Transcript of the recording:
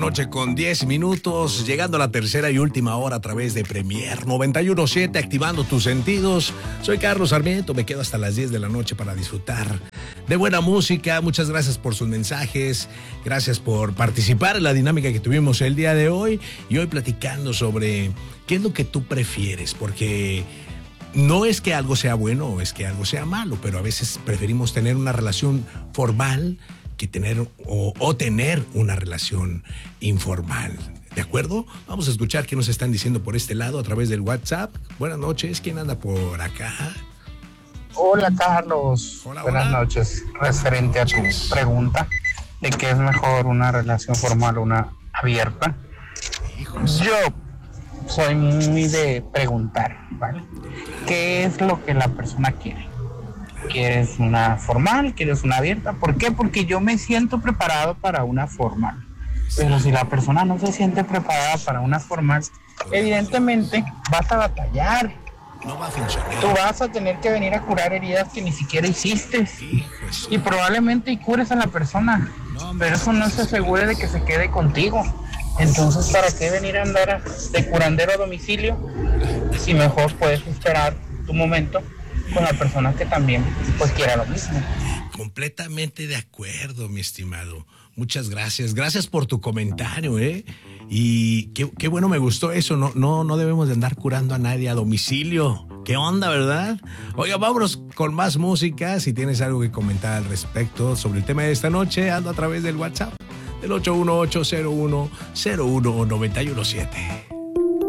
noche con 10 minutos, llegando a la tercera y última hora a través de Premier 91.7, activando tus sentidos. Soy Carlos Sarmiento, me quedo hasta las 10 de la noche para disfrutar de buena música. Muchas gracias por sus mensajes, gracias por participar en la dinámica que tuvimos el día de hoy. Y hoy platicando sobre qué es lo que tú prefieres, porque no es que algo sea bueno o es que algo sea malo, pero a veces preferimos tener una relación formal que tener o tener una relación informal. ¿De acuerdo? Vamos a escuchar qué nos están diciendo por este lado a través del WhatsApp. Buenas noches, ¿quién anda por acá? Hola, Carlos. Hola, buenas hola. noches. Referente a tu pregunta de qué es mejor, una relación formal o una abierta. Hijos. Yo soy muy de preguntar, ¿vale? ¿Qué es lo que la persona quiere? ¿Quieres una formal? ¿Quieres una abierta? ¿Por qué? Porque yo me siento preparado para una formal. Pero si la persona no se siente preparada para una formal, evidentemente vas a batallar. No va a funcionar. Tú vas a tener que venir a curar heridas que ni siquiera hiciste. Hijos. Y probablemente y cures a la persona. Pero eso no se asegure de que se quede contigo. Entonces, ¿para qué venir a andar de curandero a domicilio? Si mejor puedes esperar tu momento con la persona que también pues quiera lo mismo. Completamente de acuerdo, mi estimado. Muchas gracias. Gracias por tu comentario, ¿eh? Y qué bueno, me gustó eso. No debemos de andar curando a nadie a domicilio. ¿Qué onda, verdad? Oiga, vámonos con más música. Si tienes algo que comentar al respecto sobre el tema de esta noche, anda a través del WhatsApp del 81801019117.